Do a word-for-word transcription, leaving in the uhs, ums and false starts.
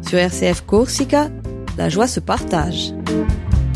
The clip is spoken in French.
Sur R C F Corsica, la joie se partage.